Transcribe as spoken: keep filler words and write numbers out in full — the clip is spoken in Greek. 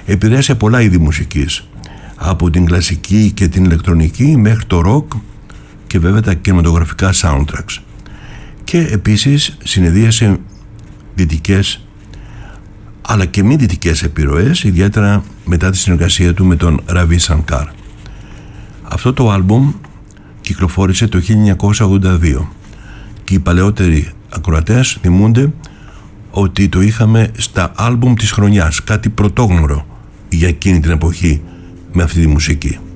επηρέασε πολλά είδη μουσικής, από την κλασική και την ηλεκτρονική μέχρι το ροκ και βέβαια τα κινηματογραφικά soundtracks. Και επίσης συνεδρίασε δυτικές αλλά και μη δυτικές επιρροές, ιδιαίτερα μετά τη συνεργασία του με τον Ραβί Σανκάρ. Αυτό το άλμπουμ κυκλοφόρησε το χίλια εννιακόσια ογδόντα δύο και οι παλαιότεροι ακροατές θυμούνται ότι το είχαμε στα άλμπουμ της χρονιάς, κάτι πρωτόγνωρο για εκείνη την εποχή με αυτή τη μουσική.